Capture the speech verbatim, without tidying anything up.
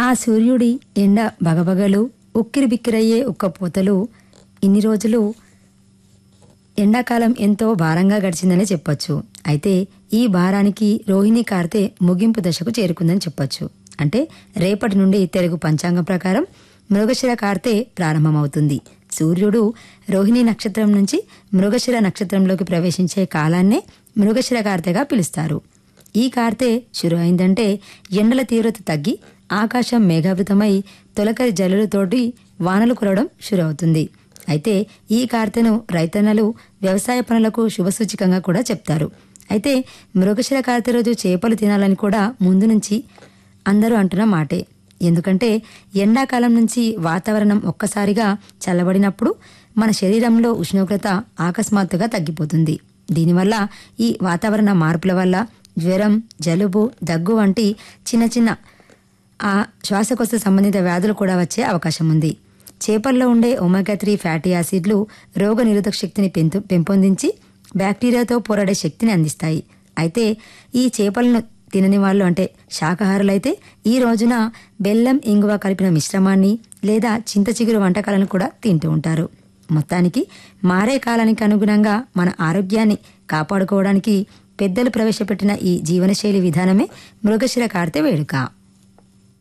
ఆ సూర్యుడి ఎండ బగబగలు, ఉక్కిరి బిక్కిరయ్యే ఉక్కపోతలు, ఇన్ని రోజులు ఎండాకాలం ఎంతో భారంగా గడిచిందనే చెప్పొచ్చు. అయితే ఈ భారానికి రోహిణి కార్తె ముగింపు దశకు చేరుకుందని చెప్పొచ్చు. అంటే రేపటి నుండి తెలుగు పంచాంగం ప్రకారం మృగశిర కార్తె ప్రారంభమవుతుంది. సూర్యుడు రోహిణి నక్షత్రం నుంచి మృగశిర నక్షత్రంలోకి ప్రవేశించే కాలాన్నే మృగశిర కార్తెగా పిలుస్తారు. ఈ కార్తె షురు అయిందంటే ఎండల తీవ్రత తగ్గి ఆకాశం మేఘావృతమై తొలకరి జల్లులతోటి వానలు కురవడం షురవుతుంది. అయితే ఈ కార్తెను రైతన్నలు వ్యవసాయ పనులకు శుభసూచికంగా కూడా చెప్తారు. అయితే మృగశిర కార్తె రోజు చేపలు తినాలని కూడా ముందు నుంచి అందరూ అంటున్న మాటే. ఎందుకంటే ఎండాకాలం నుంచి వాతావరణం ఒక్కసారిగా చల్లబడినప్పుడు మన శరీరంలో ఉష్ణోగ్రత అకస్మాత్తుగా తగ్గిపోతుంది. దీనివల్ల ఈ వాతావరణ మార్పుల వల్ల జ్వరం, జలుబు, దగ్గు వంటి చిన్న చిన్న ఆ శ్వాసకోశ సంబంధిత వ్యాధులు కూడా వచ్చే అవకాశం ఉంది. చేపల్లో ఉండే ఒమేగా త్రీ ఫ్యాటీ యాసిడ్లు రోగ నిరోధక శక్తిని పెంపు పెంపొందించి బ్యాక్టీరియాతో పోరాడే శక్తిని అందిస్తాయి. అయితే ఈ చేపలను తినని వాళ్ళు అంటే శాకాహారులైతే ఈ రోజున బెల్లం, ఇంగువ కలిపిన మిశ్రమాన్ని లేదా చింత చిగురు వంటకాలను కూడా తింటూ ఉంటారు. మొత్తానికి మారే కాలానికి అనుగుణంగా మన ఆరోగ్యాన్ని కాపాడుకోవడానికి పెద్దలు ప్రవేశపెట్టిన ఈ జీవనశైలి విధానమే మృగశిర కార్తె వేడుక.